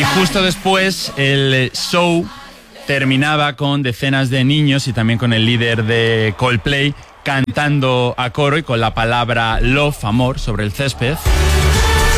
justo después el show terminaba con decenas de niños y también con el líder de Coldplay cantando a coro y con la palabra love, amor, sobre el césped.